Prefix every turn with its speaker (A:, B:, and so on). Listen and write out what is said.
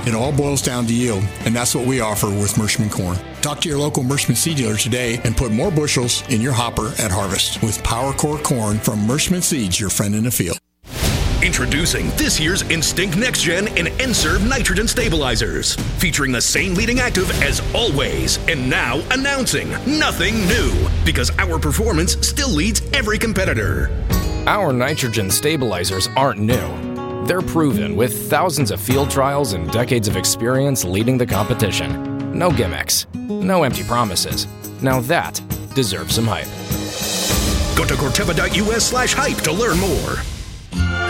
A: It all boils down to yield, and that's what we offer with Merschman Corn. Talk to your local Merschman seed dealer today and put more bushels in your hopper at harvest with PowerCore Corn from Merschman Seeds, your friend in the field.
B: Introducing this year's Instinct Next Gen and N-Serve nitrogen stabilizers, featuring the same leading active as always, and now announcing nothing new, because our performance still leads every competitor.
C: Our nitrogen stabilizers aren't new. They're proven with thousands of field trials and decades of experience leading the competition. No gimmicks, no empty promises. Now that deserves some hype.
B: Go to Corteva.us/hype to learn more.